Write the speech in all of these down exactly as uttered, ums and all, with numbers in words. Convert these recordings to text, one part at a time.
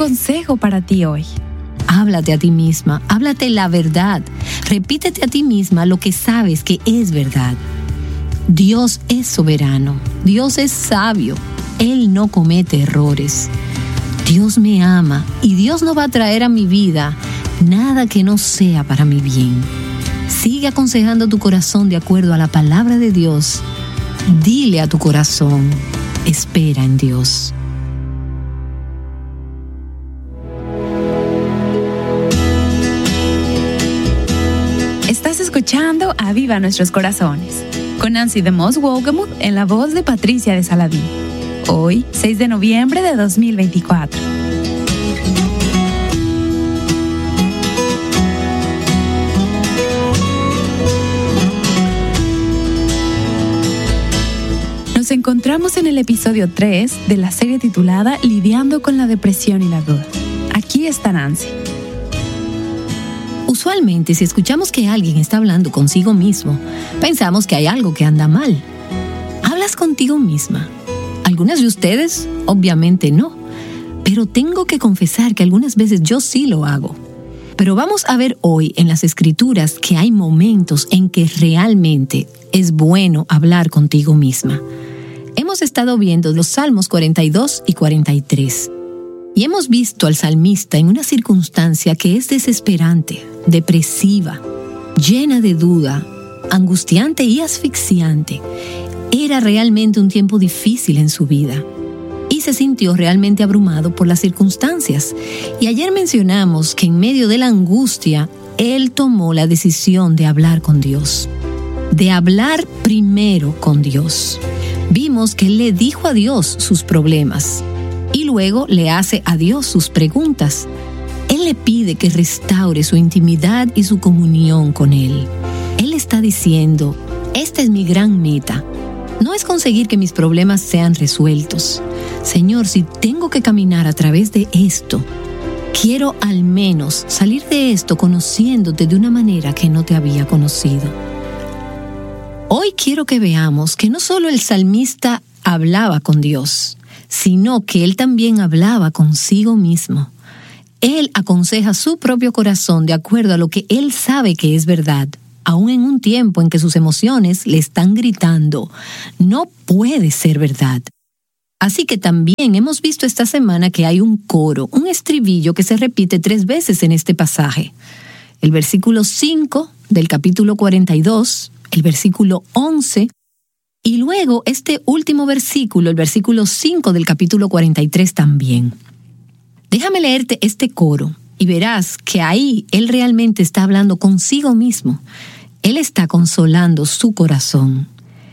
consejo para ti hoy. Háblate a ti misma, háblate la verdad. Repítete a ti misma lo que sabes que es verdad. Dios es soberano, Dios es sabio, Él no comete errores. Dios me ama y Dios no va a traer a mi vida nada que no sea para mi bien. Sigue aconsejando tu corazón de acuerdo a la palabra de Dios. Dile a tu corazón, espera en Dios. Estás escuchando Aviva Nuestros Corazones, con Nancy de Moss Wolgemuth en la voz de Patricia de Saladín. Hoy, seis de noviembre de dos mil veinticuatro. Nos encontramos en el episodio tres de la serie titulada Lidiando con la depresión y la duda. Aquí está Nancy. Usualmente, si escuchamos que alguien está hablando consigo mismo, pensamos que hay algo que anda mal. ¿Hablas contigo misma? Algunas de ustedes, obviamente no, pero tengo que confesar que algunas veces yo sí lo hago. Pero vamos a ver hoy en las Escrituras que hay momentos en que realmente es bueno hablar contigo misma. Hemos estado viendo los Salmos cuarenta y dos y cuarenta y tres. Y hemos visto al salmista en una circunstancia que es desesperante, depresiva, llena de duda, angustiante y asfixiante. Era realmente un tiempo difícil en su vida y se sintió realmente abrumado por las circunstancias. Y ayer mencionamos que en medio de la angustia, él tomó la decisión de hablar con Dios, de hablar primero con Dios. Vimos que él le dijo a Dios sus problemas y luego le hace a Dios sus preguntas. Él le pide que restaure su intimidad y su comunión con él. Él está diciendo, esta es mi gran meta. No es conseguir que mis problemas sean resueltos. Señor, si tengo que caminar a través de esto, quiero al menos salir de esto conociéndote de una manera que no te había conocido. Hoy quiero que veamos que no solo el salmista hablaba con Dios, sino que él también hablaba consigo mismo. Él aconseja su propio corazón de acuerdo a lo que él sabe que es verdad, aún en un tiempo en que sus emociones le están gritando, no puede ser verdad. Así que también hemos visto esta semana que hay un coro, un estribillo que se repite tres veces en este pasaje. El versículo cinco del capítulo cuarenta y dos, el versículo once, y luego este último versículo, el versículo cinco del capítulo cuarenta y tres también. Déjame leerte este coro y verás que ahí él realmente está hablando consigo mismo. Él está consolando su corazón.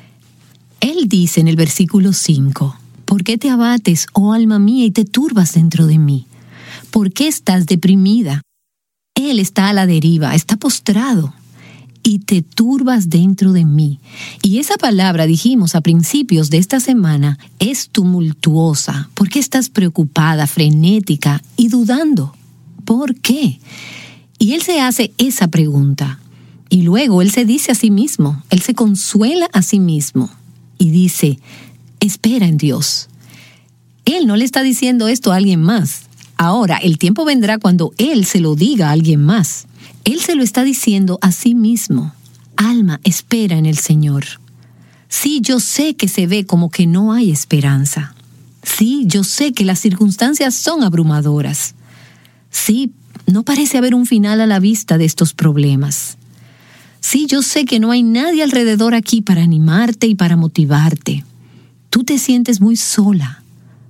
Él dice en el versículo cinco, ¿por qué te abates, oh alma mía, y te turbas dentro de mí? ¿Por qué estás deprimida? Él está a la deriva, está postrado. Y te turbas dentro de mí. Y esa palabra, dijimos a principios de esta semana, es tumultuosa. ¿Por qué estás preocupada, frenética y dudando? ¿Por qué? Y él se hace esa pregunta. Y luego él se dice a sí mismo, él se consuela a sí mismo. Y dice, espera en Dios. Él no le está diciendo esto a alguien más. Ahora, el tiempo vendrá cuando él se lo diga a alguien más. Él se lo está diciendo a sí mismo. Alma, espera en el Señor. Sí, yo sé que se ve como que no hay esperanza. Sí, yo sé que las circunstancias son abrumadoras. Sí, no parece haber un final a la vista de estos problemas. Sí, yo sé que no hay nadie alrededor aquí para animarte y para motivarte. Tú te sientes muy sola.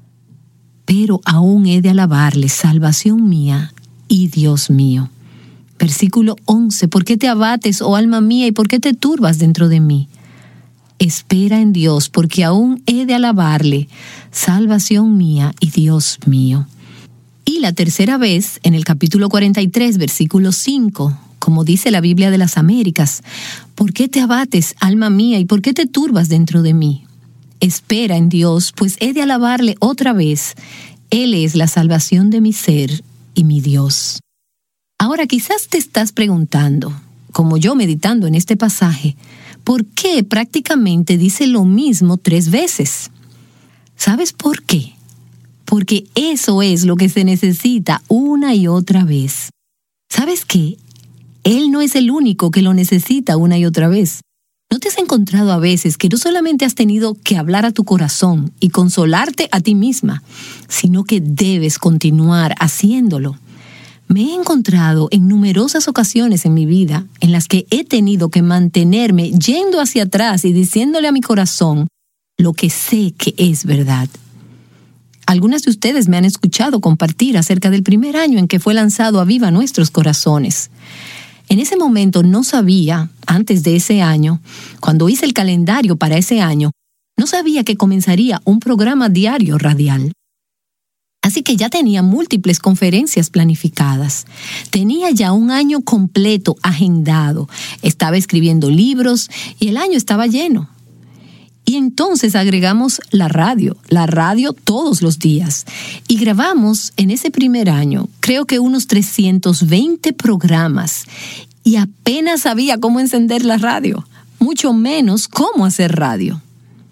Pero aún he de alabarle, salvación mía y Dios mío. Versículo once, ¿por qué te abates, oh alma mía, y por qué te turbas dentro de mí? Espera en Dios, porque aún he de alabarle, salvación mía y Dios mío. Y la tercera vez, en el capítulo cuarenta y tres, versículo cinco, como dice la Biblia de las Américas, ¿por qué te abates, alma mía, y por qué te turbas dentro de mí? Espera en Dios, pues he de alabarle otra vez. Él es la salvación de mi ser y mi Dios. Ahora quizás te estás preguntando, como yo meditando en este pasaje, ¿por qué prácticamente dice lo mismo tres veces? ¿Sabes por qué? porque eso es lo que se necesita una y otra vez. ¿Sabes qué? Él no es el único que lo necesita una y otra vez. ¿No te has encontrado a veces que no solamente has tenido que hablar a tu corazón y consolarte a ti misma, sino que debes continuar haciéndolo? Me he encontrado en numerosas ocasiones en mi vida en las que he tenido que mantenerme yendo hacia atrás y diciéndole a mi corazón lo que sé que es verdad. Algunas de ustedes me han escuchado compartir acerca del primer año en que fue lanzado Aviva Nuestros Corazones. En ese momento no sabía, antes de ese año, cuando hice el calendario para ese año, no sabía que comenzaría un programa diario radial. Así que ya tenía múltiples conferencias planificadas. Tenía ya un año completo agendado. Estaba escribiendo libros y el año estaba lleno. Y entonces agregamos la radio, la radio todos los días. Y grabamos en ese primer año, creo que unos trescientos veinte programas. Y apenas sabía cómo encender la radio, mucho menos cómo hacer radio.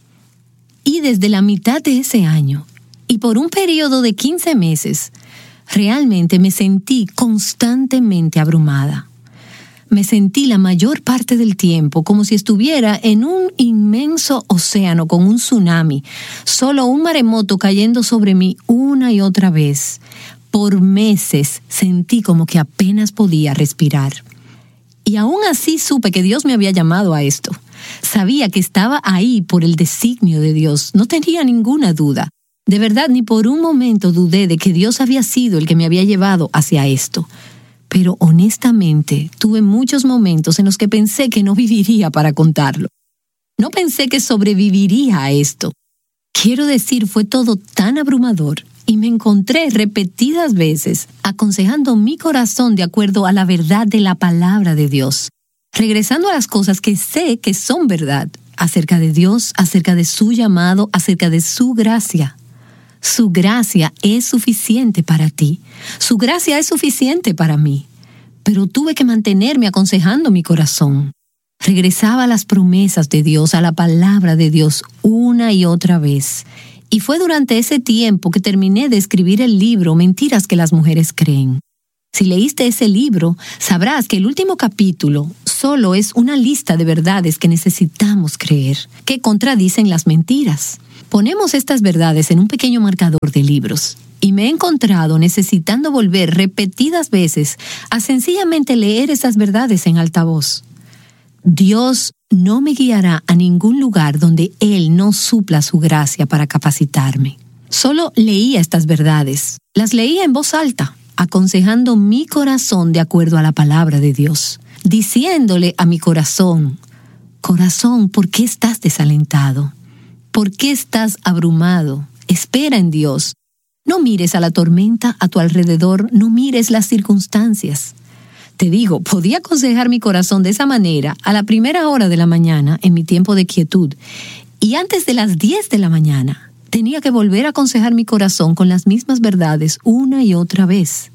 Y desde la mitad de ese año, y por un periodo de quince meses, realmente me sentí constantemente abrumada. Me sentí la mayor parte del tiempo como si estuviera en un inmenso océano con un tsunami, solo un maremoto cayendo sobre mí una y otra vez. Por meses sentí como que apenas podía respirar. Y aún así supe que Dios me había llamado a esto. Sabía que estaba ahí por el designio de Dios, no tenía ninguna duda. De verdad, ni por un momento dudé de que Dios había sido el que me había llevado hacia esto. Pero honestamente, tuve muchos momentos en los que pensé que no viviría para contarlo. No pensé que sobreviviría a esto. Quiero decir, fue todo tan abrumador y me encontré repetidas veces aconsejando mi corazón de acuerdo a la verdad de la palabra de Dios, regresando a las cosas que sé que son verdad, acerca de Dios, acerca de su llamado, acerca de su gracia. Su gracia es suficiente para ti. Su gracia es suficiente para mí. Pero tuve que mantenerme aconsejando mi corazón. Regresaba a las promesas de Dios, a la palabra de Dios, una y otra vez. Y fue durante ese tiempo que terminé de escribir el libro Mentiras que las mujeres creen. Si leíste ese libro, sabrás que el último capítulo solo es una lista de verdades que necesitamos creer, que contradicen las mentiras. Ponemos estas verdades en un pequeño marcador de libros y me he encontrado necesitando volver repetidas veces a sencillamente leer esas verdades en altavoz. Dios no me guiará a ningún lugar donde Él no supla su gracia para capacitarme. Solo leía estas verdades, las leía en voz alta, aconsejando mi corazón de acuerdo a la palabra de Dios, diciéndole a mi corazón, corazón, ¿por qué estás desalentado? ¿Por qué estás abrumado? Espera en Dios. No mires a la tormenta a tu alrededor, no mires las circunstancias. Te digo, podía aconsejar mi corazón de esa manera a la primera hora de la mañana en mi tiempo de quietud, y antes de las diez de la mañana tenía que volver a aconsejar mi corazón con las mismas verdades una y otra vez.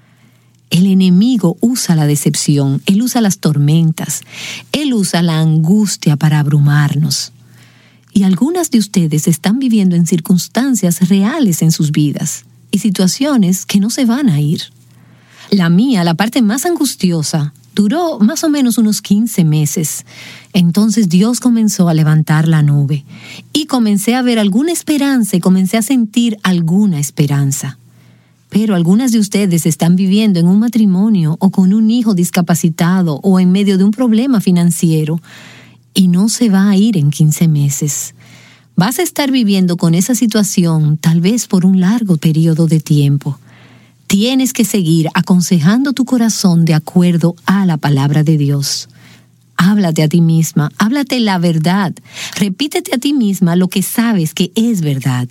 El enemigo usa la decepción, él usa las tormentas, él usa la angustia para abrumarnos. Y algunas de ustedes están viviendo en circunstancias reales en sus vidas y situaciones que no se van a ir. La mía, la parte más angustiosa, duró más o menos unos quince meses. Entonces Dios comenzó a levantar la nube y comencé a ver alguna esperanza y comencé a sentir alguna esperanza. Pero algunas de ustedes están viviendo en un matrimonio o con un hijo discapacitado o en medio de un problema financiero. Y no se va a ir en quince meses. Vas a estar viviendo con esa situación tal vez por un largo periodo de tiempo. Tienes que seguir aconsejando tu corazón de acuerdo a la palabra de Dios. Háblate a ti misma, háblate la verdad. Repítete a ti misma lo que sabes que es verdad.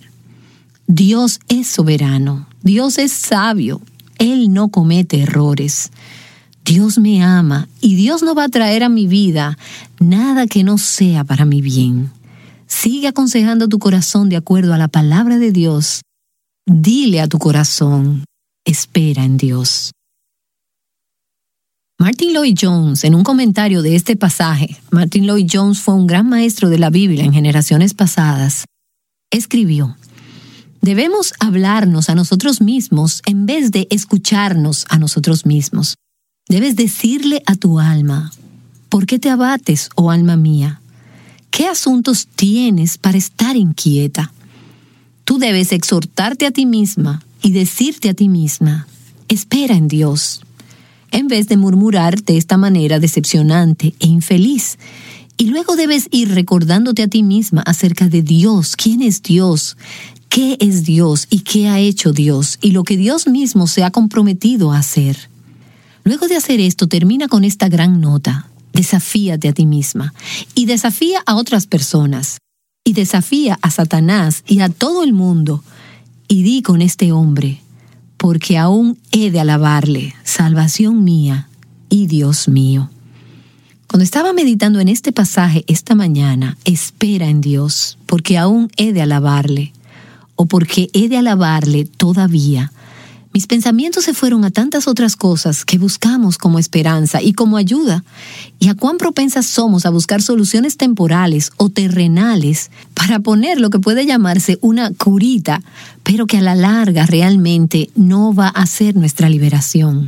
Dios es soberano, Dios es sabio, Él no comete errores. Dios me ama y Dios no va a traer a mi vida nada que no sea para mi bien. Sigue aconsejando tu corazón de acuerdo a la palabra de Dios. Dile a tu corazón, espera en Dios. Martin Lloyd-Jones, en un comentario de este pasaje, Martin Lloyd-Jones fue un gran maestro de la Biblia en generaciones pasadas, escribió: Debemos hablarnos a nosotros mismos en vez de escucharnos a nosotros mismos. Debes decirle a tu alma: ¿por qué te abates, oh alma mía? ¿Qué asuntos tienes para estar inquieta? Tú debes exhortarte a ti misma y decirte a ti misma: espera en Dios, en vez de murmurar de esta manera decepcionante e infeliz. Y luego debes ir recordándote a ti misma acerca de Dios, quién es Dios, qué es Dios y qué ha hecho Dios, y lo que Dios mismo se ha comprometido a hacer. Luego de hacer esto, termina con esta gran nota: desafíate a ti misma, y desafía a otras personas, y desafía a Satanás y a todo el mundo, y di con este hombre: porque aún he de alabarle, salvación mía y Dios mío. Cuando estaba meditando en este pasaje esta mañana, espera en Dios, porque aún he de alabarle, o porque he de alabarle todavía, mis pensamientos se fueron a tantas otras cosas que buscamos como esperanza y como ayuda, y a cuán propensas somos a buscar soluciones temporales o terrenales para poner lo que puede llamarse una curita, pero que a la larga realmente no va a ser nuestra liberación.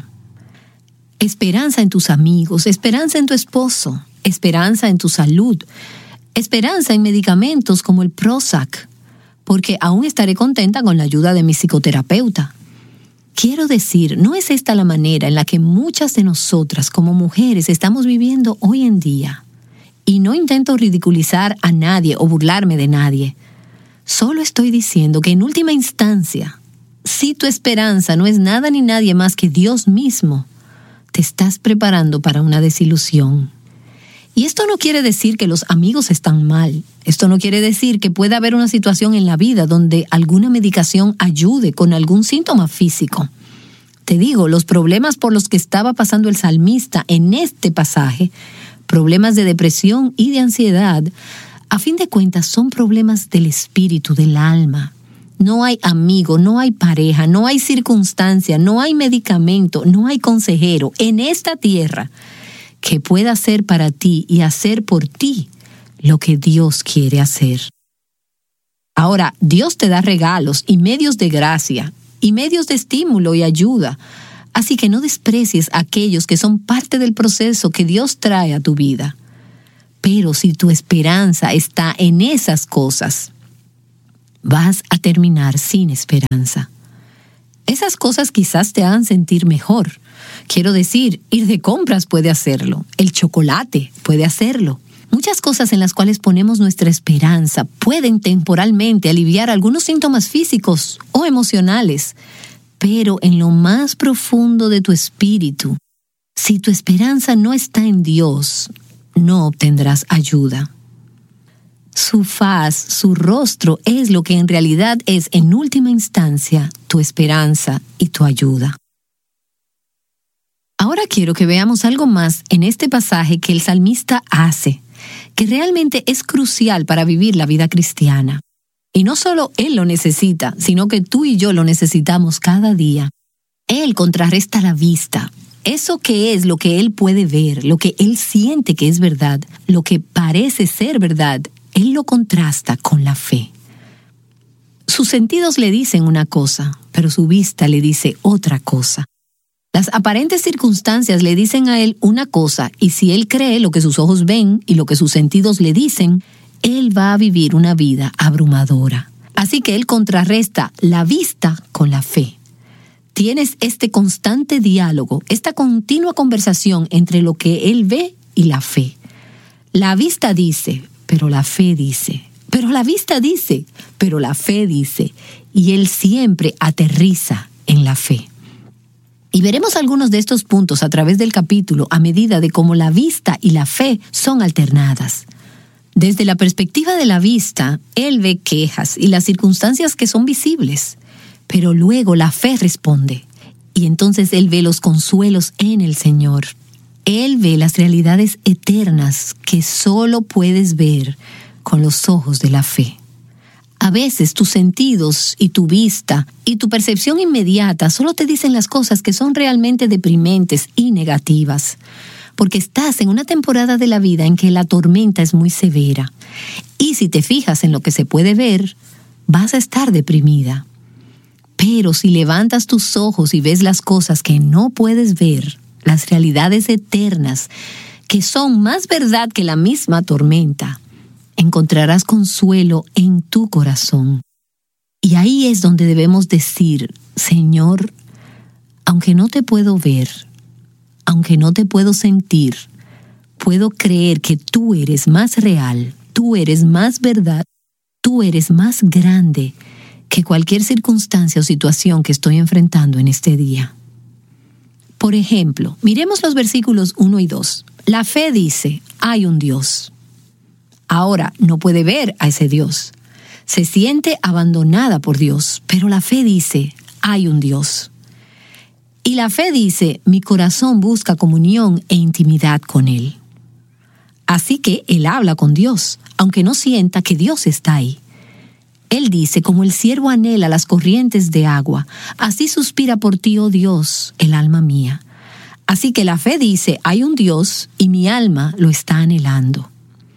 Esperanza en tus amigos, esperanza en tu esposo, esperanza en tu salud, esperanza en medicamentos como el Prozac, porque aún estaré contenta con la ayuda de mi psicoterapeuta. Quiero decir, ¿no es esta la manera en la que muchas de nosotras como mujeres estamos viviendo hoy en día? Y no intento ridiculizar a nadie o burlarme de nadie. Solo estoy diciendo que en última instancia, si tu esperanza no es nada ni nadie más que Dios mismo, te estás preparando para una desilusión. Y esto no quiere decir que los amigos están mal. Esto no quiere decir que pueda haber una situación en la vida donde alguna medicación ayude con algún síntoma físico. Te digo, los problemas por los que estaba pasando el salmista en este pasaje, problemas de depresión y de ansiedad, a fin de cuentas son problemas del espíritu, del alma. No hay amigo, no hay pareja, no hay circunstancia, no hay medicamento, no hay consejero en esta tierra que pueda hacer para ti y hacer por ti lo que Dios quiere hacer. Ahora, Dios te da regalos y medios de gracia y medios de estímulo y ayuda, así que no desprecies a aquellos que son parte del proceso que Dios trae a tu vida. Pero si tu esperanza está en esas cosas, vas a terminar sin esperanza. Esas cosas quizás te hagan sentir mejor. Quiero decir, ir de compras puede hacerlo. El chocolate puede hacerlo. Muchas cosas en las cuales ponemos nuestra esperanza pueden temporalmente aliviar algunos síntomas físicos o emocionales. Pero en lo más profundo de tu espíritu, si tu esperanza no está en Dios, no obtendrás ayuda. Su faz, su rostro es lo que en realidad es en última instancia tu esperanza y tu ayuda. Ahora quiero que veamos algo más en este pasaje que el salmista hace, que realmente es crucial para vivir la vida cristiana. Y no solo él lo necesita, sino que tú y yo lo necesitamos cada día. Él contrarresta la vista, eso que es lo que él puede ver, lo que él siente que es verdad, lo que parece ser verdad. Él lo contrasta con la fe. Sus sentidos le dicen una cosa, pero su vista le dice otra cosa. Las aparentes circunstancias le dicen a él una cosa, y si él cree lo que sus ojos ven y lo que sus sentidos le dicen, él va a vivir una vida abrumadora. Así que él contrarresta la vista con la fe. Tienes este constante diálogo, esta continua conversación entre lo que él ve y la fe. La vista dice, pero la fe dice, pero la vista dice, pero la fe dice, y él siempre aterriza en la fe. Y veremos algunos de estos puntos a través del capítulo a medida de cómo la vista y la fe son alternadas. Desde la perspectiva de la vista, él ve quejas y las circunstancias que son visibles, pero luego la fe responde, y entonces él ve los consuelos en el Señor. Él ve las realidades eternas que solo puedes ver con los ojos de la fe. A veces tus sentidos y tu vista y tu percepción inmediata solo te dicen las cosas que son realmente deprimentes y negativas, porque estás en una temporada de la vida en que la tormenta es muy severa. Y si te fijas en lo que se puede ver, vas a estar deprimida. Pero si levantas tus ojos y ves las cosas que no puedes ver, las realidades eternas, que son más verdad que la misma tormenta, encontrarás consuelo en tu corazón. Y ahí es donde debemos decir, Señor, aunque no te puedo ver, aunque no te puedo sentir, puedo creer que tú eres más real, tú eres más verdad, tú eres más grande que cualquier circunstancia o situación que estoy enfrentando en este día. Por ejemplo, miremos los versículos uno y dos. La fe dice, hay un Dios. Ahora, no puede ver a ese Dios. Se siente abandonada por Dios, pero la fe dice, hay un Dios. Y la fe dice, mi corazón busca comunión e intimidad con Él. Así que Él habla con Dios, aunque no sienta que Dios está ahí. Él dice, como el ciervo anhela las corrientes de agua, así suspira por ti, oh Dios, el alma mía. Así que la fe dice, hay un Dios y mi alma lo está anhelando.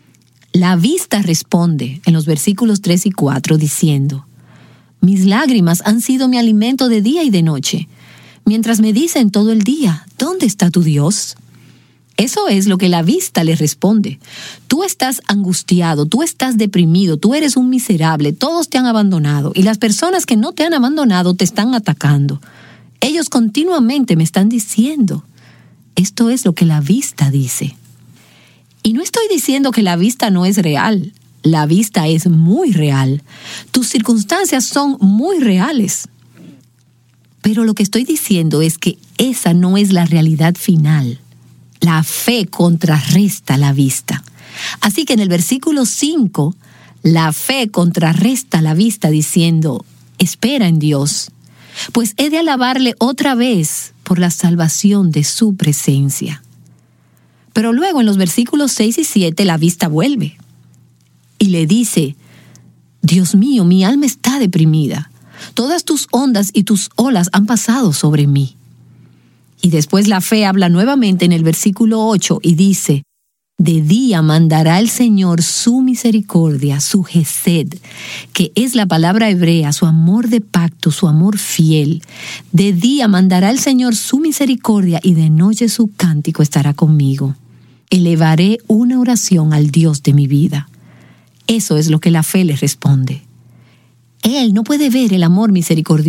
La vista responde en los versículos tres y cuatro diciendo, mis lágrimas han sido mi alimento de día y de noche, mientras me dicen todo el día, ¿dónde está tu Dios? Eso es lo que la vista le responde. Tú estás angustiado, tú estás deprimido, tú eres un miserable, todos te han abandonado y las personas que no te han abandonado te están atacando. Ellos continuamente me están diciendo. Esto es lo que la vista dice. Y no estoy diciendo que la vista no es real. La vista es muy real. Tus circunstancias son muy reales. Pero lo que estoy diciendo es que esa no es la realidad final. La fe contrarresta la vista. Así que en el versículo cinco, la fe contrarresta la vista diciendo, espera en Dios, pues he de alabarle otra vez por la salvación de su presencia. Pero luego en los versículos seis y siete la vista vuelve y le dice, Dios mío, mi alma está deprimida. Todas tus ondas y tus olas han pasado sobre mí. Y después la fe habla nuevamente en el versículo ocho y dice, de día mandará el Señor su misericordia, su gesed, que es la palabra hebrea, su amor de pacto, su amor fiel. De día mandará el Señor su misericordia y de noche su cántico estará conmigo. Elevaré una oración al Dios de mi vida. Eso es lo que la fe le responde. Él no puede ver el amor misericordioso